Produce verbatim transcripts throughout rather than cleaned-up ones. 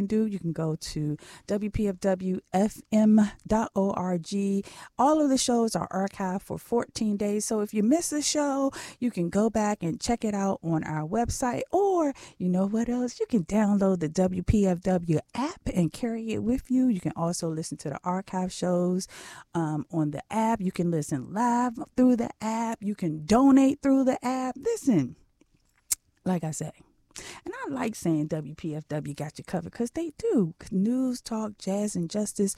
can do, you can go to w p f w f m dot org. All of the shows are archived for fourteen days. So if you miss a show, you can go back and check it out on our website. Or, you know what else? You can download the W P F W app and carry it with you. You can also listen to the archive shows um, on the app. You can listen live through the app. You can donate through the app. Listen, like I say, and I like saying W P F W got you covered because they do. News, talk, jazz, and justice.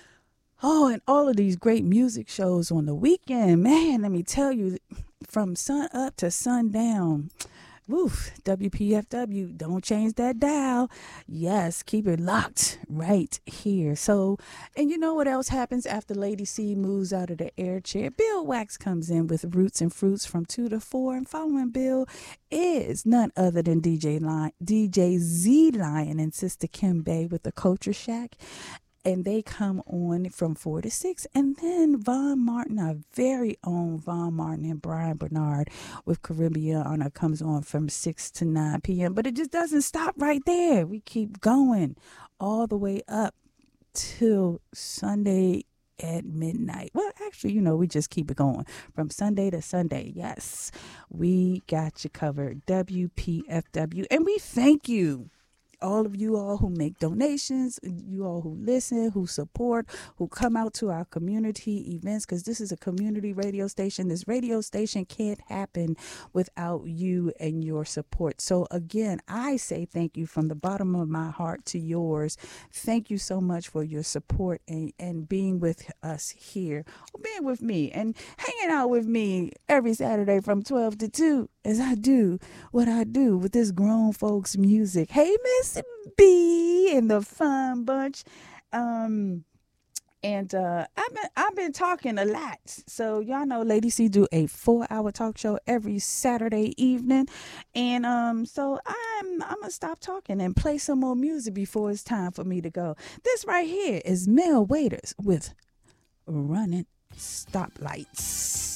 Oh, and all of these great music shows on the weekend. Man, let me tell you, from sun up to sundown. Woof, W P F W, don't change that dial. Yes, keep it locked right here. So, and you know what else happens after Lady C moves out of the air chair? Bill Wax comes in with Roots and Fruits from two to four. And following Bill is none other than D J Lion, D J Z Lion and Sister Kim Bay with the Culture Shack. And they come on from four to six. And then Von Martin, our very own Von Martin and Brian Bernard with Caribbeana comes on from six to nine p.m. But it just doesn't stop right there. We keep going all the way up till Sunday at midnight. Well, actually, you know, we just keep it going from Sunday to Sunday. Yes, we got you covered. W P F W. And we thank you. All of you all who make donations, you all who listen, who support, who come out to our community events, because this is a community radio station. This radio station can't happen without you and your support. So again, I say thank you from the bottom of my heart to yours. Thank you so much for your support and, and being with us here, or being with me and hanging out with me every Saturday from twelve to two as I do what I do with this grown folks music. Hey, Miss B and the Fun Bunch. Um, and uh, I've been I've been talking a lot. So y'all know Lady C do a four hour talk show every Saturday evening. And um, so I'm I'm gonna stop talking and play some more music before it's time for me to go. This right here is Mel Waiters with Running Stoplights.